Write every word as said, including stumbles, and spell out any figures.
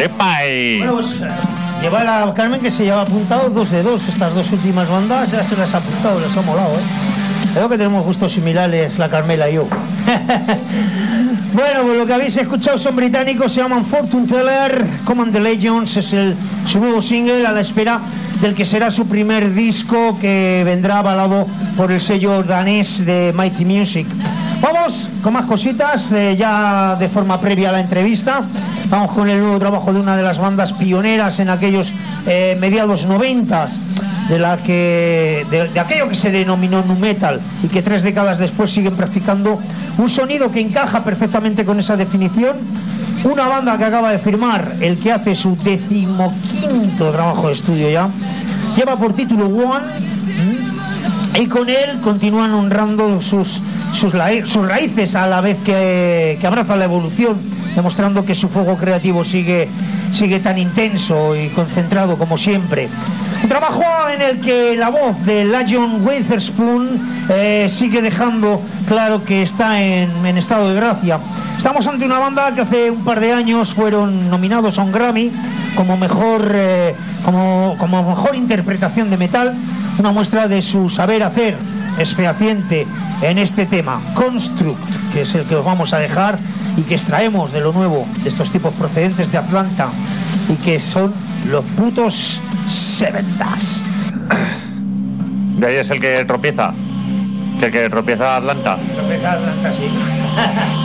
¡Epay! Bueno, pues lleva la Carmen que se lleva apuntado dos de dos. Estas dos últimas bandas ya se las ha apuntado, les ha molado, ¿eh? Creo que tenemos gustos similares la Carmela y yo. Bueno, pues lo que habéis escuchado son británicos, se llaman Fortune Teller. Command the Legends es el, su nuevo single, a la espera del que será su primer disco, que vendrá avalado por el sello danés de Mighty Music. Vamos con más cositas, eh, ya de forma previa a la entrevista. Vamos con el nuevo trabajo de una de las bandas pioneras en aquellos eh, mediados noventas, de la que de, de aquello que se denominó nu metal, y que tres décadas después siguen practicando un sonido que encaja perfectamente con esa definición. Una banda que acaba de firmar el que hace su decimoquinto trabajo de estudio ya, lleva por título One, y con él continúan honrando sus sus, sus raíces, a la vez que, que abraza la evolución, demostrando que su fuego creativo sigue sigue tan intenso y concentrado como siempre. Un trabajo en el que la voz de Legion Witherspoon eh, sigue dejando claro que está en, en estado de gracia. Estamos ante una banda que hace un par de años fueron nominados a un Grammy como mejor, eh, como, como mejor interpretación de metal, una muestra de su saber hacer es fehaciente en este tema. Construct, que es el que os vamos a dejar y que extraemos de lo nuevo de estos tipos procedentes de Atlanta, y que son los putos Seven Dust. De ahí es el que tropieza, que el que tropieza Atlanta. Tropieza Atlanta, sí.